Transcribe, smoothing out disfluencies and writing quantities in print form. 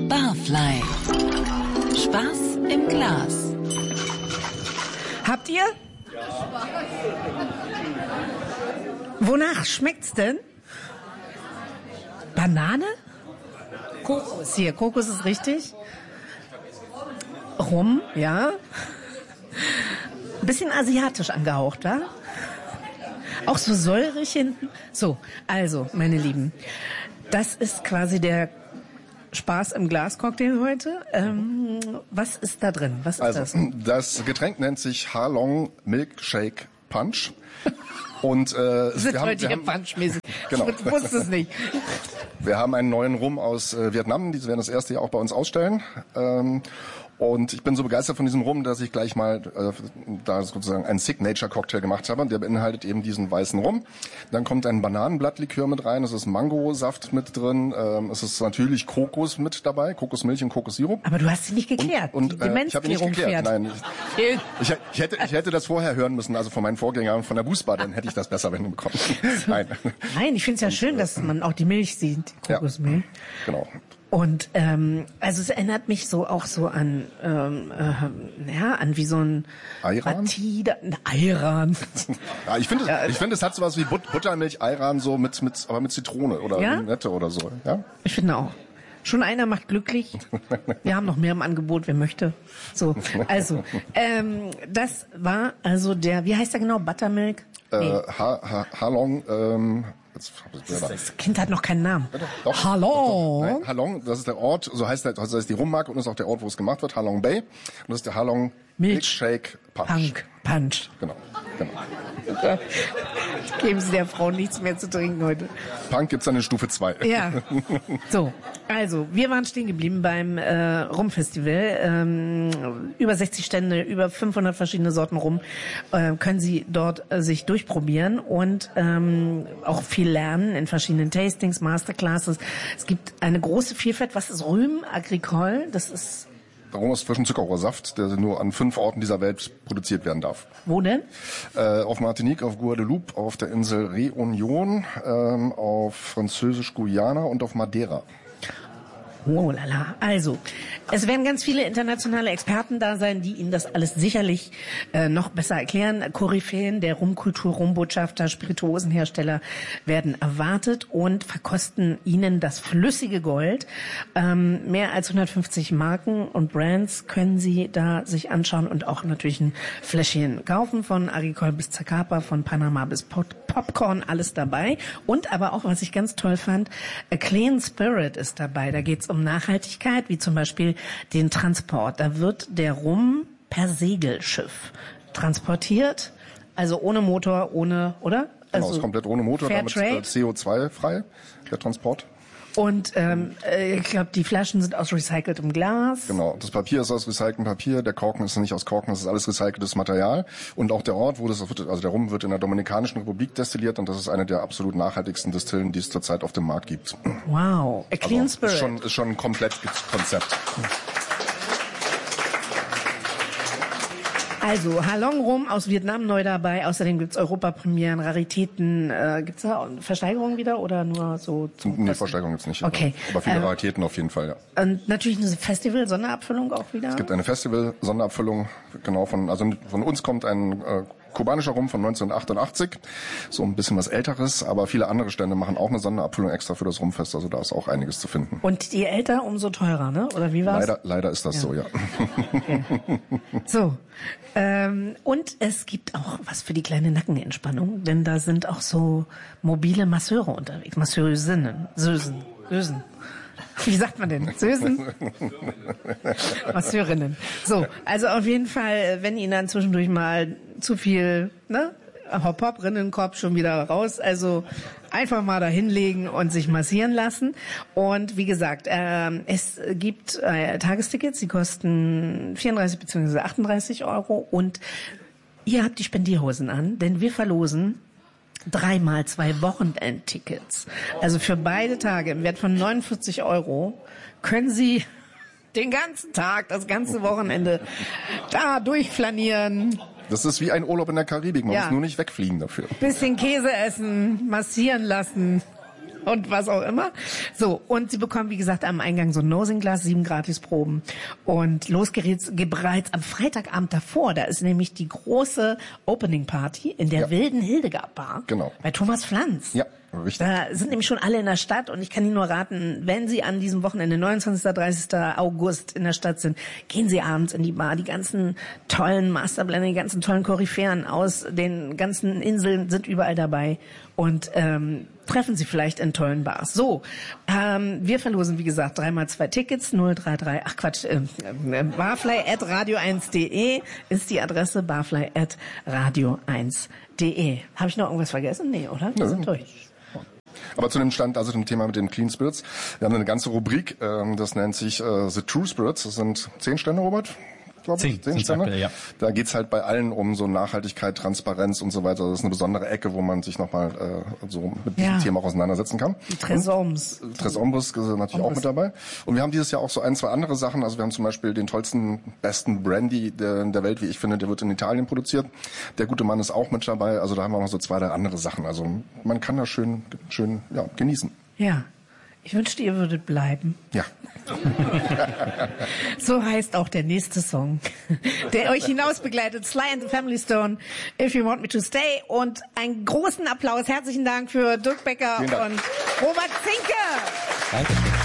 Barfly. Spaß im Glas. Habt ihr? Ja. Wonach schmeckt's denn? Banane? Kokos. Hier, Kokos ist richtig. Rum, ja. Ein bisschen asiatisch angehaucht, wa? Auch so säurig hinten. So, also, meine Lieben, das ist quasi der Spaß im Glas-Cocktail heute. Was ist da drin? Was ist das? Das Getränk nennt sich Halong Milkshake Punch. Und wir haben punchmäßig. Genau. Ich wusste es nicht. Wir haben einen neuen Rum aus Vietnam. Die werden das erste Jahr auch bei uns ausstellen. Und ich bin so begeistert von diesem Rum, dass ich gleich mal da sozusagen einen Signature-Cocktail gemacht habe. Der beinhaltet eben diesen weißen Rum. Dann kommt ein Bananenblattlikör mit rein. Es ist Mangosaft mit drin. Es ist natürlich Kokos mit dabei. Kokosmilch und Kokossirup. Aber du hast sie nicht geklärt. Und ich habe ihn nicht geklärt. Nein, ich hätte das vorher hören müssen, also von meinen Vorgängern von der Boostbar, dann hätte ich das besser hinbekommen. Nein, ich finde es ja schön, dass man auch die Milch sieht, die Kokosmilch. Ja, genau. Und also es erinnert mich so auch so an an wie so ein Ayran. Ayran. Ja, ich finde es hat sowas wie Buttermilch Ayran so aber mit Zitrone oder Limette oder so, ja? Ich finde auch. Schon einer macht glücklich. Wir haben noch mehr im Angebot, wer möchte. So, also das war also wie heißt der genau? Buttermilk? Halong. Das Kind hat noch keinen Namen. Doch. Halong. Halong, das ist der Ort, so heißt die Rummarke und ist auch der Ort, wo es gemacht wird, Halong Bay. Und das ist der Halong Milkshake Punch. Genau. Geben Sie der Frau nichts mehr zu trinken heute. Punk gibt's dann in Stufe 2. Ja. So, also, wir waren stehen geblieben beim Rumfestival. Über 60 Stände, über 500 verschiedene Sorten Rum können Sie dort sich durchprobieren und auch viel lernen in verschiedenen Tastings, Masterclasses. Es gibt eine große Vielfalt. Was ist Rhum Agricole? Das ist Rum aus frischem Zuckerrohrsaft, der nur an 5 Orten dieser Welt produziert werden darf. Wo denn? Auf Martinique, auf Guadeloupe, auf der Insel Réunion, auf Französisch-Guyana und auf Madeira. Oh lala. Also, es werden ganz viele internationale Experten da sein, die Ihnen das alles sicherlich noch besser erklären. Koryphäen der Rumkultur, Rumbotschafter, Spirituosenhersteller werden erwartet und verkosten Ihnen das flüssige Gold. Mehr als 150 Marken und Brands können Sie da sich anschauen und auch natürlich ein Fläschchen kaufen, von Agricole bis Zacapa, von Panama bis Popcorn, alles dabei. Und aber auch, was ich ganz toll fand, A Clean Spirit ist dabei. Da geht's um Nachhaltigkeit, wie zum Beispiel den Transport. Da wird der Rum per Segelschiff transportiert, also ohne Motor, oder? Genau, Also ist komplett ohne Motor, damit CO2-frei, der Transport. Und ich glaube, die Flaschen sind aus recyceltem Glas. Genau, das Papier ist aus recyceltem Papier, der Korken ist nicht aus Korken, das ist alles recyceltes Material. Und auch der Ort, also der Rum wird in der Dominikanischen Republik destilliert und das ist eine der absolut nachhaltigsten Distillen, die es zurzeit auf dem Markt gibt. Wow, A Clean Spirit. Ist schon ein komplettes Konzept. Also Halong Rum aus Vietnam neu dabei. Außerdem gibt's Europapremieren, Raritäten. Gibt's da Versteigerungen wieder oder nur so zum Nee, Versteigerung gibt's nicht. Okay. Aber viele Raritäten auf jeden Fall, ja. Und natürlich eine Festival-Sonderabfüllung auch wieder. Es gibt eine Festival-Sonderabfüllung, genau von uns kommt ein kubanischer Rum von 1988, so ein bisschen was Älteres, aber viele andere Stände machen auch eine Sonderabfüllung extra für das Rumfest, also da ist auch einiges zu finden. Und je älter, umso teurer, ne? Oder wie war's? Leider ist das so, ja. Okay. So, und es gibt auch was für die kleine Nackenentspannung, denn da sind auch so mobile Masseure unterwegs, Masseusinnen, Sösen. Wie sagt man denn? Sösen? Masseurinnen. So, also auf jeden Fall, wenn Ihnen dann zwischendurch mal zu viel, Hopp, Rinnenkopf schon wieder raus. Also einfach mal da hinlegen und sich massieren lassen. Und wie gesagt, es gibt Tagestickets, die kosten 34 bzw. 38 Euro. Und ihr habt die Spendierhosen an, denn wir verlosen 3x2 Wochenendtickets. Also für beide Tage im Wert von 49 Euro können Sie den ganzen Tag, das ganze Wochenende da durchflanieren. Das ist wie ein Urlaub in der Karibik, man muss nur nicht wegfliegen dafür. Bisschen Käse essen, massieren lassen. und was auch immer. So, und sie bekommen, wie gesagt, am Eingang so ein Nosing-Glas, 7 Gratisproben. Und los geht's bereits am Freitagabend davor. Da ist nämlich die große Opening-Party in der Wilden Hildegard-Bar. Genau. Bei Thomas Pflanz. Ja, richtig. Da sind nämlich schon alle in der Stadt und ich kann Ihnen nur raten, wenn Sie an diesem Wochenende, 29. 30. August in der Stadt sind, gehen Sie abends in die Bar. Die ganzen tollen Masterblender, die ganzen tollen Koryphäen aus den ganzen Inseln sind überall dabei und treffen Sie vielleicht in tollen Bars. So, wir verlosen, wie gesagt, 3x2 Tickets, 033, barfly@radio1.de ist die Adresse, barfly@radio1.de. Habe ich noch irgendwas vergessen? Nee, oder? Wir sind durch. Aber zu dem Stand, also dem Thema mit den Clean Spirits, wir haben eine ganze Rubrik, das nennt sich The True Spirits. Das sind 10 Stände, Robert? 10 Stände. Aktuell, ja. Da geht's halt bei allen um so Nachhaltigkeit, Transparenz und so weiter. Das ist eine besondere Ecke, wo man sich nochmal so mit diesem Thema auch auseinandersetzen kann. Die Tresombres. Tresombres sind natürlich auch mit dabei. Und wir haben dieses Jahr auch so 1, 2 andere Sachen. Also wir haben zum Beispiel den tollsten, besten Brandy der Welt, wie ich finde. Der wird in Italien produziert. Der gute Mann ist auch mit dabei. Also da haben wir noch so 2, 3 andere Sachen. Also man kann das schön genießen. Ja. Ich wünschte, ihr würdet bleiben. Ja. So heißt auch der nächste Song, der euch hinaus begleitet. Sly and the Family Stone, If You Want Me to Stay. Und einen großen Applaus. Herzlichen Dank für Dirk Becker und Robert Zinke. Danke.